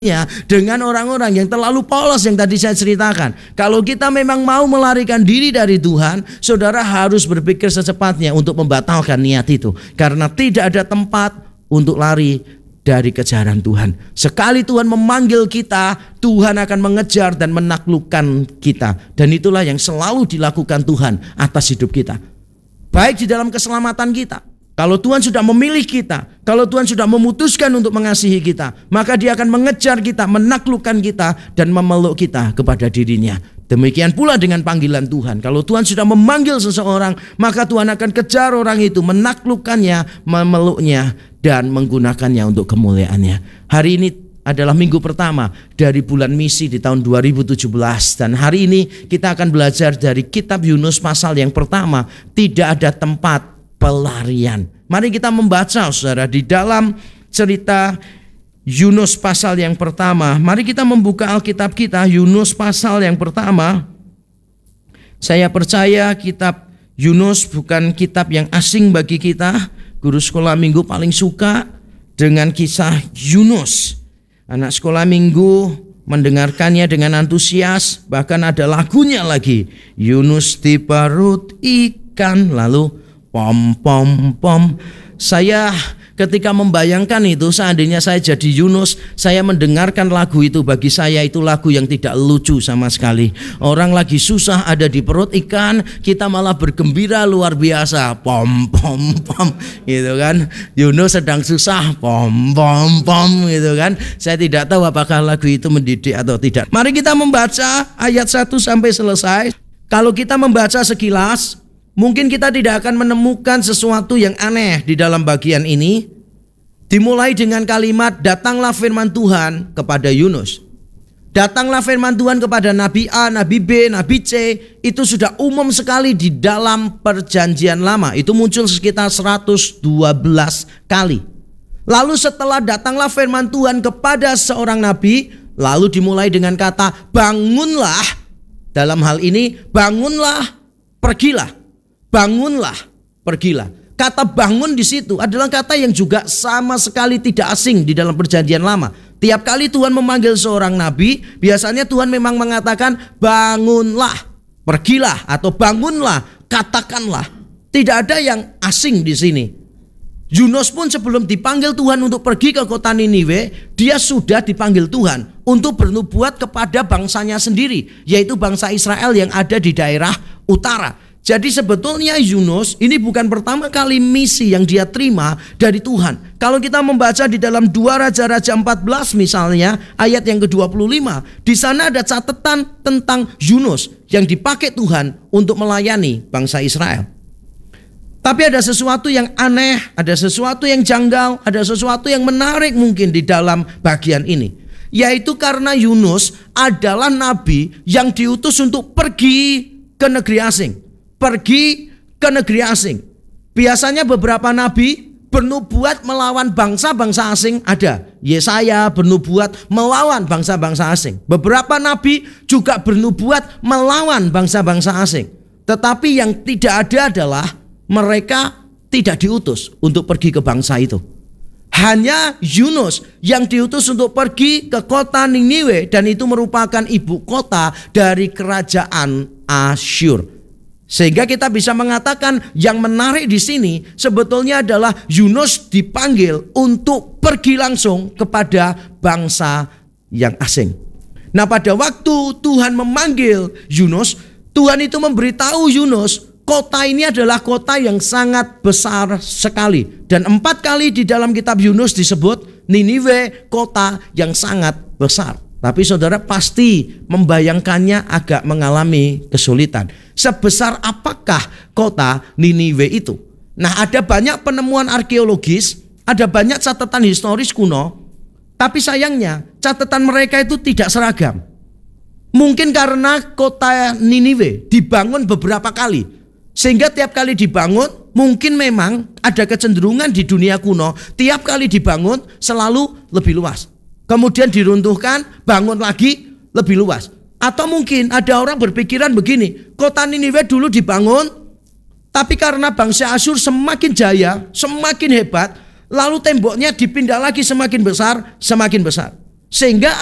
dengan orang-orang yang terlalu polos yang tadi saya ceritakan. Kalau kita memang mau melarikan diri dari Tuhan, saudara harus berpikir secepatnya untuk membatalkan niat itu. Karena tidak ada tempat untuk lari dari kejaran Tuhan. Sekali Tuhan memanggil kita, Tuhan akan mengejar dan menaklukkan kita. Dan itulah yang selalu dilakukan Tuhan atas hidup kita. Baik di dalam keselamatan kita. Kalau Tuhan sudah memilih kita, kalau Tuhan sudah memutuskan untuk mengasihi kita, maka Dia akan mengejar kita, menaklukkan kita, dan memeluk kita kepada dirinya. Demikian pula dengan panggilan Tuhan. Kalau Tuhan sudah memanggil seseorang, maka Tuhan akan kejar orang itu, menaklukkannya, memeluknya, dan menggunakannya untuk kemuliaannya. Hari ini adalah minggu pertama dari bulan misi di tahun 2017. Dan hari ini kita akan belajar dari kitab Yunus pasal yang pertama, tidak ada tempat pelarian. Mari kita membaca, saudara, di dalam cerita Yunus pasal yang pertama. Mari kita membuka Alkitab kita, Yunus pasal yang pertama. Saya percaya kitab Yunus bukan kitab yang asing bagi kita. Guru sekolah minggu paling suka dengan kisah Yunus. Anak sekolah minggu mendengarkannya dengan antusias. Bahkan ada lagunya lagi, Yunus di perut ikan, lalu pom pom pom. Saya ketika membayangkan itu, seandainya saya jadi Yunus, saya mendengarkan lagu itu, bagi saya itu lagu yang tidak lucu sama sekali. Orang lagi susah ada di perut ikan, kita malah bergembira luar biasa, pom pom pom, gitu kan. Yunus sedang susah, pom pom pom, gitu kan. Saya tidak tahu apakah lagu itu mendidik atau tidak. Mari kita membaca ayat 1 sampai selesai. Kalau kita membaca sekilas, mungkin kita tidak akan menemukan sesuatu yang aneh di dalam bagian ini. Dimulai dengan kalimat, datanglah firman Tuhan kepada Yunus. Datanglah firman Tuhan kepada Nabi A, Nabi B, Nabi C. Itu sudah umum sekali di dalam perjanjian lama. Itu muncul sekitar 112 kali. Lalu setelah datanglah firman Tuhan kepada seorang nabi, lalu dimulai dengan kata bangunlah. Dalam hal ini, bangunlah, pergilah. Bangunlah, pergilah. Kata bangun di situ adalah kata yang juga sama sekali tidak asing di dalam perjanjian lama. Tiap kali Tuhan memanggil seorang nabi, biasanya Tuhan memang mengatakan bangunlah, pergilah, atau bangunlah, katakanlah. Tidak ada yang asing di sini. Yunus pun sebelum dipanggil Tuhan untuk pergi ke kota Niniwe, dia sudah dipanggil Tuhan untuk bernubuat kepada bangsanya sendiri, yaitu bangsa Israel yang ada di daerah utara. Jadi sebetulnya Yunus ini bukan pertama kali misi yang dia terima dari Tuhan. Kalau kita membaca di dalam 2 Raja-Raja 14 misalnya, ayat yang ke-25, di sana ada catatan tentang Yunus yang dipakai Tuhan untuk melayani bangsa Israel. Tapi ada sesuatu yang aneh, ada sesuatu yang janggal, ada sesuatu yang menarik mungkin di dalam bagian ini. Yaitu karena Yunus adalah nabi yang diutus untuk pergi ke negeri asing. Pergi ke negeri asing. Biasanya beberapa nabi bernubuat melawan bangsa-bangsa asing ada. Yesaya bernubuat melawan bangsa-bangsa asing. Beberapa nabi juga bernubuat melawan bangsa-bangsa asing. Tetapi yang tidak ada adalah mereka tidak diutus untuk pergi ke bangsa itu. Hanya Yunus yang diutus untuk pergi ke kota Niniwe, dan itu merupakan ibu kota dari kerajaan Asyur. Sehingga kita bisa mengatakan yang menarik di sini sebetulnya adalah Yunus dipanggil untuk pergi langsung kepada bangsa yang asing. Nah, pada waktu Tuhan memanggil Yunus, Tuhan itu memberitahu Yunus, kota ini adalah kota yang sangat besar sekali. Dan 4 kali di dalam kitab Yunus disebut Niniwe, kota yang sangat besar. Tapi saudara pasti membayangkannya agak mengalami kesulitan. Sebesar apakah kota Niniwe itu? Nah, ada banyak penemuan arkeologis, ada banyak catatan historis kuno, tapi sayangnya catatan mereka itu tidak seragam. Mungkin karena kota Niniwe dibangun beberapa kali, sehingga tiap kali dibangun mungkin memang ada kecenderungan di dunia kuno, tiap kali dibangun selalu lebih luas. Kemudian diruntuhkan, bangun lagi lebih luas. Atau mungkin ada orang berpikiran begini, kota Niniwe dulu dibangun, tapi karena bangsa Asyur semakin jaya, semakin hebat, lalu temboknya dipindah lagi semakin besar, semakin besar. Sehingga